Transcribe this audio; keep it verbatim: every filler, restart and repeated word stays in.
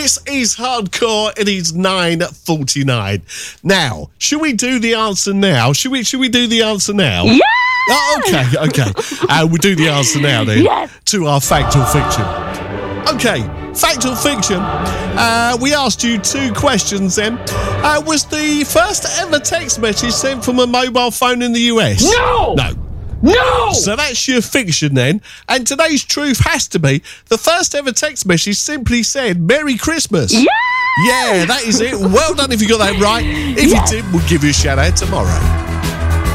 This is Hardcore. It is nine forty-nine. Now, should we do the answer now? Should we Should we do the answer now? Yeah! Oh, okay, okay. Uh, we'll do the answer now then Yes. to our fact or fiction. Okay, fact or fiction. Uh, we asked you two questions then. Uh, was the first ever text message sent from a mobile phone in the U S? No! No. No! So that's your fiction then. And today's truth has to be the first ever text message simply said Merry Christmas. Yeah! Yeah, that is it. Well done if you got that right. If Yes. you did, we'll give you a shout out tomorrow.